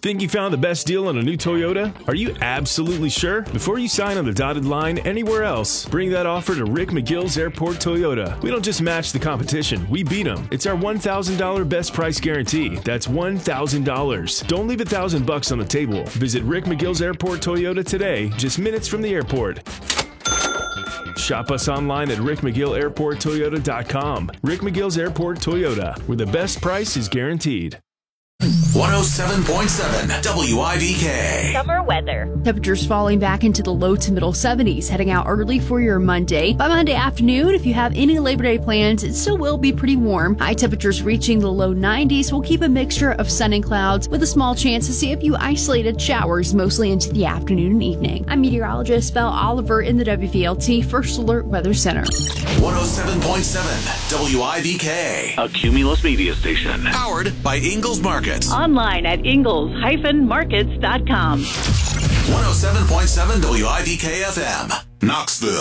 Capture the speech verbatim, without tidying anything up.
Think you found the best deal on a new Toyota? Are you absolutely sure? Before you sign on the dotted line anywhere else, bring that offer to Rick McGill's Airport Toyota. We don't just match the competition, we beat them. It's our one thousand dollars best price guarantee. That's one thousand dollars. Don't leave a thousand bucks on the table. Visit Rick McGill's Airport Toyota today, just minutes from the airport. Shop us online at rick mcgill airport toyota dot com. Rick McGill's Airport Toyota, where the best price is guaranteed. one oh seven point seven W I D K. Summer weather. Temperatures falling back into the low to middle seventies, heading out early for your Monday. By Monday afternoon, if you have any Labor Day plans, it still will be pretty warm. High temperatures reaching the low nineties will keep a mixture of sun and clouds with a small chance to see a few isolated showers mostly into the afternoon and evening. I'm meteorologist Belle Oliver in the W V L T First Alert Weather Center. one oh seven point seven W I D K. A Cumulus media station. Powered by Ingalls Markets. Online at ingalls dash markets dot com. one oh seven point seven W I D K F M. Knoxville.